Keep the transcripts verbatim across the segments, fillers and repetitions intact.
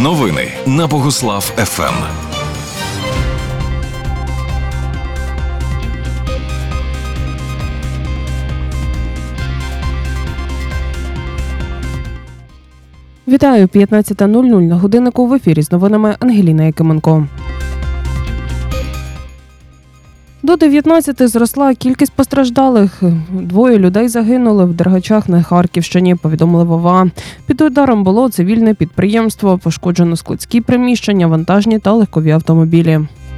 Новини на Богуслав еф ем. Вітаю, п'ятнадцята нуль нуль на годиннику, в ефірі з новинами Ангеліна Якименко. До дев'ятнадцяти зросла кількість постраждалих. Двоє людей загинули в Дергачах на Харківщині, повідомили в ОВА. Під ударом було цивільне підприємство, пошкоджено складські приміщення, вантажні та легкові автомобілі.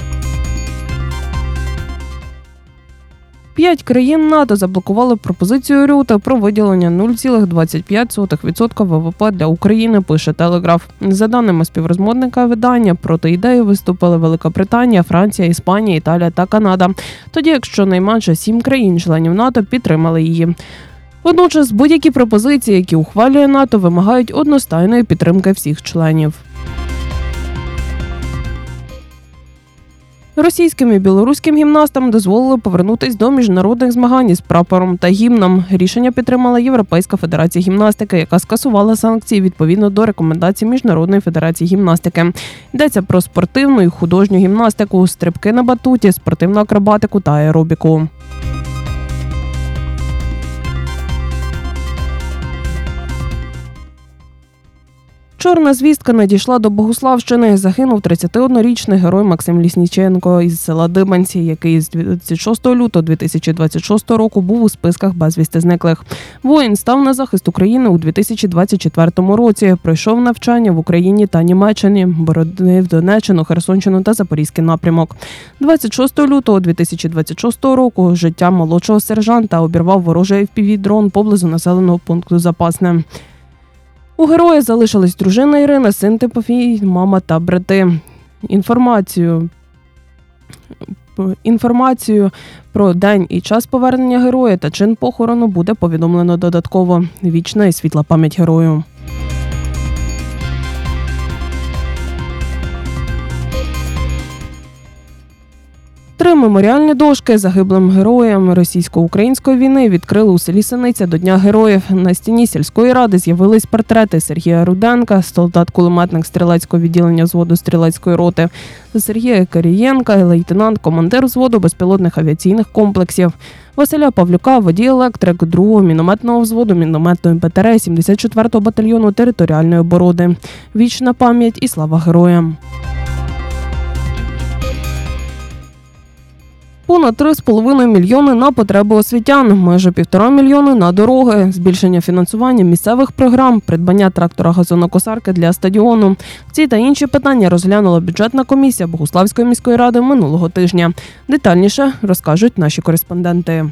П'ять країн НАТО заблокували пропозицію Рюте про виділення нуль цілих двадцять п'ять сотих відсотка ве ве пе для України, пише Телеграф. За даними співрозмовника видання, проти ідеї виступили Велика Британія, Франція, Іспанія, Італія та Канада. Тоді як щонайменше сім країн-членів НАТО підтримали її. Водночас будь-які пропозиції, які ухвалює НАТО, вимагають одностайної підтримки всіх членів. Російським і білоруським гімнастам дозволили повернутися до міжнародних змагань із прапором та гімном. Рішення підтримала Європейська федерація гімнастики, яка скасувала санкції відповідно до рекомендацій Міжнародної федерації гімнастики. Йдеться про спортивну і художню гімнастику, стрибки на батуті, спортивну акробатику та аеробіку. Чорна звістка надійшла до Богуславщини. Загинув тридцятиоднорічний герой Максим Лісніченко із села Дибанці, який з двадцять шостого лютого дві тисячі двадцять шостого року був у списках безвісти зниклих. Воїн став на захист України у дві тисячі двадцять четвертому році. Пройшов навчання в Україні та Німеччині, боронив Донеччину, Херсонщину та Запорізький напрямок. двадцять шостого лютого дві тисячі двадцять шостого року життя молодшого сержанта обірвав ворожий еф пі ві-дрон поблизу населеного пункту Запасне. У героя залишились дружина Ірина, син Тимофій, мама та брати. Інформацію, інформацію про день і час повернення героя та чин похорону буде повідомлено додатково. Вічна і світла пам'ять герою. Три меморіальні дошки загиблим героям російсько-української війни відкрили у селі Синиця до Дня героїв. На стіні сільської ради з'явились портрети Сергія Руденка, солдат-кулеметник стрілецького відділення взводу стрілецької роти, Сергія Карієнка, лейтенант, командир взводу безпілотних авіаційних комплексів, Василя Павлюка, водій-електрик другого мінометного взводу мінометної батареї сімдесят четвертого батальйону територіальної оборони. Вічна пам'ять і слава героям! Понад три з половиною мільйони на потреби освітян, майже півтора мільйони на дороги, збільшення фінансування місцевих програм, придбання трактора-газонокосарки для стадіону. Ці та інші питання розглянула бюджетна комісія Богуславської міської ради минулого тижня. Детальніше розкажуть наші кореспонденти.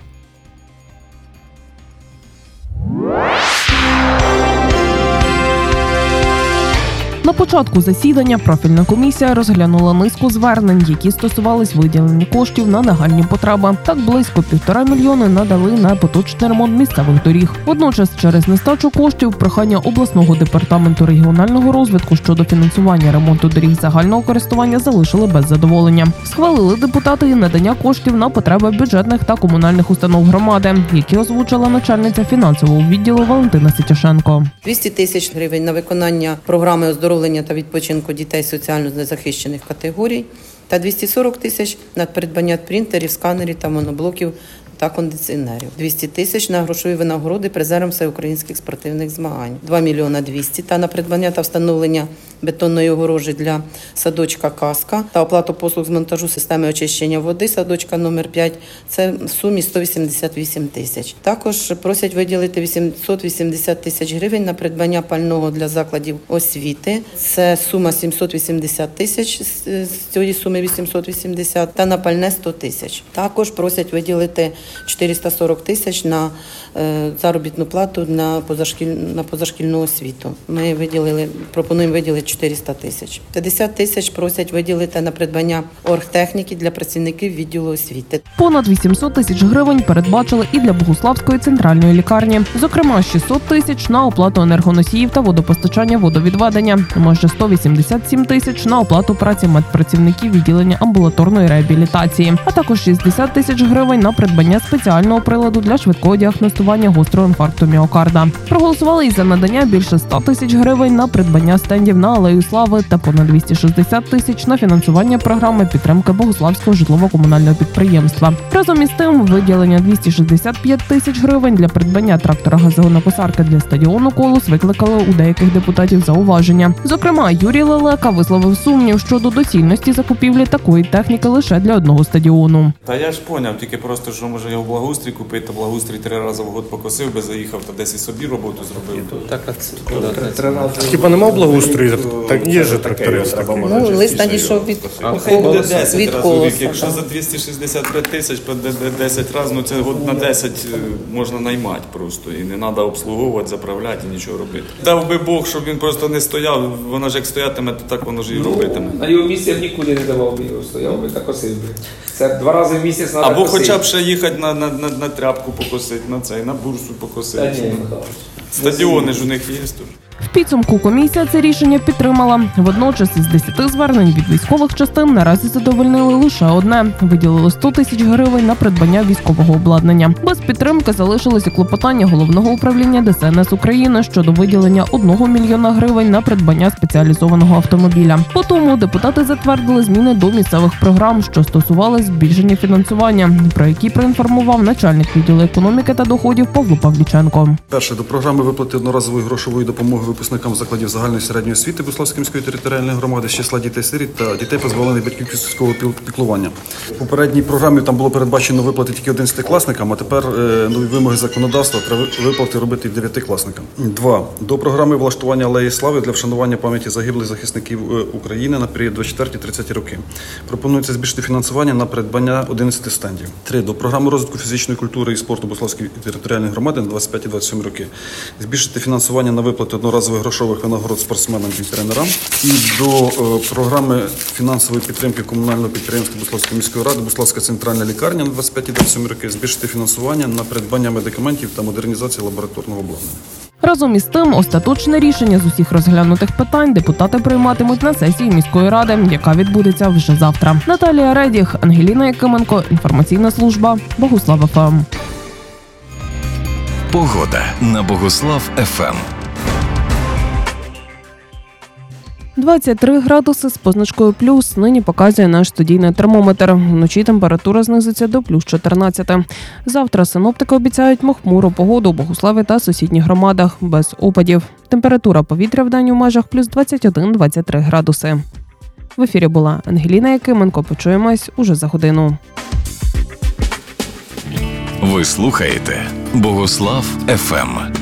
На початку засідання профільна комісія розглянула низку звернень, які стосувались виділення коштів на нагальні потреби. Так близько півтора мільйони надали на поточний ремонт місцевих доріг. Водночас через нестачу коштів прохання обласного департаменту регіонального розвитку щодо фінансування ремонту доріг загального користування залишили без задоволення. Схвалили депутати і надання коштів на потреби бюджетних та комунальних установ громади, які озвучила начальниця фінансового відділу Валентина Ситюшенко. двісті тисяч гривень на виконання програми оздоровлення та відпочинку дітей соціально незахищених категорій та двісті сорок тисяч на придбання принтерів, сканерів та моноблоків та кондиціонерів. двісті тисяч на грошові винагороди призерам всеукраїнських спортивних змагань. два мільйони двісті та на придбання та встановлення бетонної огорожі для садочка «Казка» та оплату послуг з монтажу системи очищення води садочка номер п'ять. Це в сумі сто вісімдесят вісім тисяч. Також просять виділити вісімсот вісімдесят тисяч гривень на придбання пального для закладів освіти. Це сума сімсот вісімдесят тисяч, з цієї суми вісімсот вісімдесят, та на пальне сто тисяч. Також просять виділити чотириста сорок тисяч на е, заробітну плату на, позашкіль, на позашкільну освіту. Ми виділили, пропонуємо виділити чотириста тисяч. п'ятдесят тисяч просять виділити на придбання оргтехніки для працівників відділу освіти. Понад вісімсот тисяч гривень передбачили і для Богуславської центральної лікарні. Зокрема, шістсот тисяч на оплату енергоносіїв та водопостачання, водовідведення. Майже сто вісімдесят сім тисяч на оплату праці медпрацівників відділення амбулаторної реабілітації. А також шістдесят тисяч гривень на придбання спеціального приладу для швидкого діагностування гострого інфаркту міокарда. Проголосували й за надання більше ста тисяч гривень на придбання стендів на Алею Слави та понад двісті шістдесят тисяч на фінансування програми підтримки Богуславського житлово-комунального підприємства. Разом із тим, виділення двісті шістдесят п'ять тисяч гривень для придбання трактора газонокосарки для стадіону «Колос» викликали у деяких депутатів зауваження. Зокрема, Юрій Лелека висловив сумнів щодо доцільності закупівлі такої техніки лише для одного стадіону. Та я ж поняв, тільки просто, що може його благоустрій купити, та благоустрій три рази в год покосив би, заїхав, та десь і собі роботу зробив. Хіба нема благоустрою? Так є ж трактори. Ну, лист надійшов від, Хай буде десять від разів. колоса. Якщо так. за двісті шістдесят п'ять тисяч по десять разів, ну це год на десять можна наймати просто. І не треба обслуговувати, заправляти і нічого робити. Дав би Бог, щоб він просто не стояв, воно ж як стоятиме, то так воно ж і робитиме. На його місці я б нікуди не давав би його, стояв би та косив би. Це два рази в місяць треба Або косити. хоча б ще їхати на, на, на, на тряпку покосити, на цей, на бурсу Та покосити. ні, Михайлович. Стадіони ж у них є теж. В підсумку комісія це рішення підтримала. Водночас із десяти звернень від військових частин наразі задовольнили лише одне. Виділили сто тисяч гривень на придбання військового обладнання. Без підтримки залишилося клопотання Головного управління Де Се Ен Ес України щодо виділення одного мільйона гривень на придбання спеціалізованого автомобіля. По тому депутати затвердили зміни до місцевих програм, що стосували збільшення фінансування, про які проінформував начальник відділу економіки та доходів Павло Павліченко. Перше, до програми виплати одноразової грошової допомоги випускникам закладів загальної середньої освіти Богуславської міської територіальної громади з числа дітей-сиріт та дітей, позбавлених батьківського піклування. У попередній програмі там було передбачено виплати тільки одинадцятикласникам, а тепер е, нові вимоги законодавства треба виплати робити і дев'ятикласникам. Два. До програми влаштування Алеї Слави для вшанування пам'яті загиблих захисників України на період двадцять четверті - тридцяті роки. Пропонується збільшити фінансування на придбання одинадцяти стендів. Три. До програми розвитку фізичної культури і спорту Богуславської територіальної громади на двадцять п'яті - двадцять сьомі роки. Збільшити фінансування на виплати одноразових грошових винагород спортсменам і тренерам. І до е, програми фінансової підтримки комунального підприємства Богуславської міської ради Богуславська центральна лікарня на двадцять п'яті - двадцять сьомі роки. Збільшити фінансування на придбання медикаментів та модернізацію лабораторного обладнання. Разом із тим, остаточне рішення з усіх розглянутих питань депутати прийматимуть на сесії міської ради, яка відбудеться вже завтра. Наталія Редіх, Ангеліна Якименко, інформаційна служба Богуслав Еф Ем. Погода на Богуслав Еф Ем. двадцять три градуси з позначкою плюс. Нині показує наш студійний термометр. Вночі температура знизиться до плюс чотирнадцяти. Завтра синоптики обіцяють похмуру погоду у Богуславі та сусідніх громадах без опадів. Температура повітря в день у межах плюс двадцять один - двадцять три градуси. В ефірі була Ангеліна Якименко. Почуємось уже за годину. Ви слухаєте Богуслав Еф Ем.